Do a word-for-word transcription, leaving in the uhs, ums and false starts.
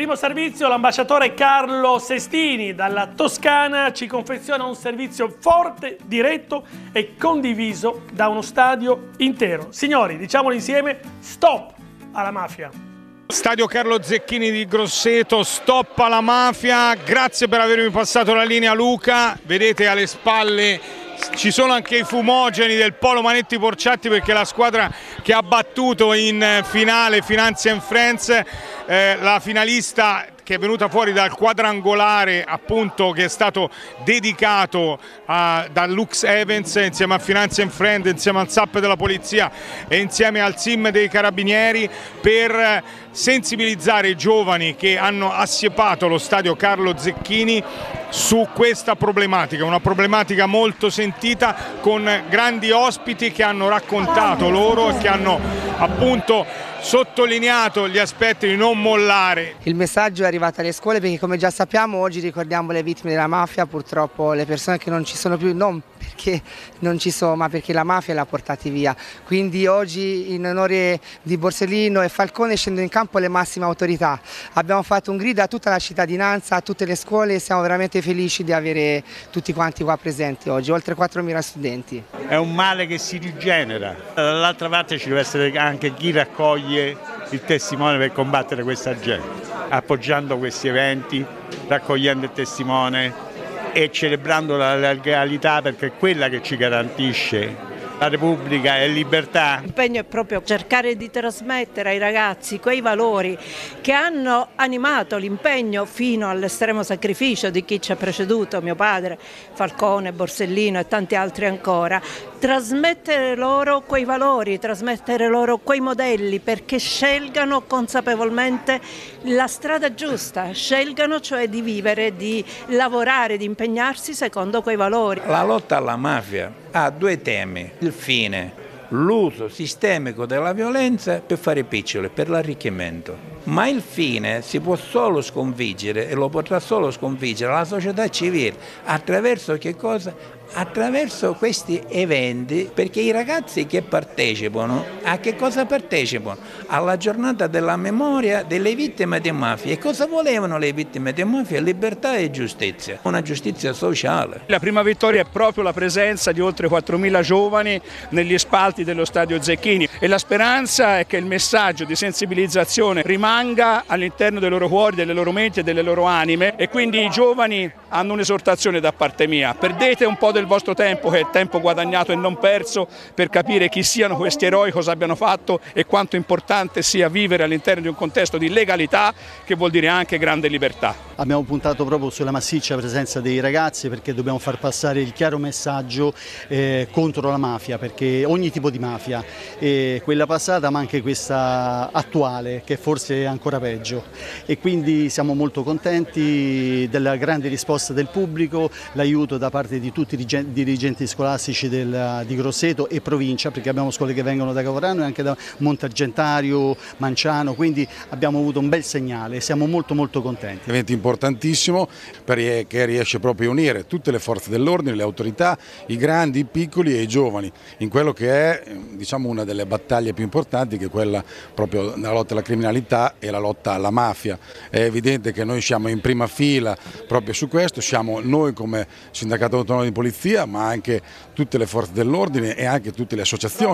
primo servizio l'ambasciatore Carlo Sestini dalla Toscana ci confeziona un servizio forte, diretto e condiviso da uno stadio intero. Signori, diciamolo insieme, stop alla mafia. Stadio Carlo Zecchini di Grosseto, stop alla mafia, grazie per avermi passato la linea Luca, vedete alle spalle ci sono anche i fumogeni del Polo Manetti Porciatti perché la squadra che ha battuto in finale Finanza and Friends, eh, la finalista che è venuta fuori dal quadrangolare appunto che è stato dedicato a, da Lux Evans insieme a Finanza and Friends, insieme al S A P della polizia e insieme al S I M dei carabinieri per sensibilizzare i giovani che hanno assiepato lo stadio Carlo Zecchini su questa problematica, una problematica molto sentita con grandi ospiti che hanno raccontato loro e che hanno appunto sottolineato gli aspetti di non mollare. Il messaggio è arrivato alle scuole perché, come già sappiamo, oggi ricordiamo le vittime della mafia, purtroppo le persone che non ci sono più, non perché non ci sono, ma perché la mafia l'ha portati via. Quindi oggi, in onore di Borsellino e Falcone, scendono in campo le massime autorità. Abbiamo fatto un grido a tutta la cittadinanza, a tutte le scuole e siamo veramente felici di avere tutti quanti qua presenti oggi, oltre quattromila studenti. È un male che si rigenera. Dall'altra parte ci deve essere anche chi raccoglie il testimone per combattere questa gente, appoggiando questi eventi, raccogliendo il testimone e celebrando la legalità, perché è quella che ci garantisce la Repubblica e libertà. L'impegno è proprio cercare di trasmettere ai ragazzi quei valori che hanno animato l'impegno fino all'estremo sacrificio di chi ci ha preceduto, mio padre, Falcone, Borsellino e tanti altri ancora. Trasmettere loro quei valori, trasmettere loro quei modelli perché scelgano consapevolmente la strada giusta, scelgano cioè di vivere, di lavorare, di impegnarsi secondo quei valori. La lotta alla mafia ha due temi: il fine, l'uso sistemico della violenza per fare picciole, per l'arricchimento. Ma il fine si può solo sconfiggere e lo potrà solo sconfiggere la società civile attraverso che cosa? Attraverso questi eventi, perché i ragazzi che partecipano, a che cosa partecipano? Alla giornata della memoria delle vittime di mafia. E cosa volevano le vittime di mafia? Libertà e giustizia, una giustizia sociale. La prima vittoria è proprio la presenza di oltre quattromila giovani negli spalti dello stadio Zecchini e la speranza è che il messaggio di sensibilizzazione rimanga all'interno dei loro cuori, delle loro menti e delle loro anime, e quindi i giovani hanno un'esortazione da parte mia: perdete un po' del vostro tempo, che è tempo guadagnato e non perso, per capire chi siano questi eroi, cosa abbiano fatto e quanto importante sia vivere all'interno di un contesto di legalità, che vuol dire anche grande libertà. Abbiamo puntato proprio sulla massiccia presenza dei ragazzi perché dobbiamo far passare il chiaro messaggio eh, contro la mafia, perché ogni tipo di mafia, eh, quella passata ma anche questa attuale, che forse è ancora peggio, e quindi siamo molto contenti della grande risposta del pubblico, l'aiuto da parte di tutti i dirigenti scolastici del, di Grosseto e provincia, perché abbiamo scuole che vengono da Cavorano e anche da Montargentario, Manciano, quindi abbiamo avuto un bel segnale, siamo molto molto contenti. Evento importantissimo perché riesce proprio a unire tutte le forze dell'ordine, le autorità, i grandi, i piccoli e i giovani, in quello che è, diciamo, una delle battaglie più importanti, che è quella proprio della lotta alla criminalità e la lotta alla mafia. È evidente che noi siamo in prima fila proprio su questo, siamo noi come Sindacato Autonomo di Polizia, ma anche tutte le forze dell'ordine e anche tutte le associazioni.